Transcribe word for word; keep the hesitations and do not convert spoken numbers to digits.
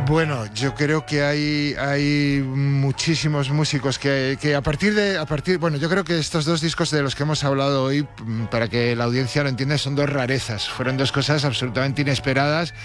Bueno, yo creo que hay, hay muchísimos músicos que, que a partir de, a partir, bueno, yo creo que estos dos discos de los que hemos hablado hoy, para que la audiencia lo entienda, son dos rarezas. Fueron dos cosas absolutamente inesperadas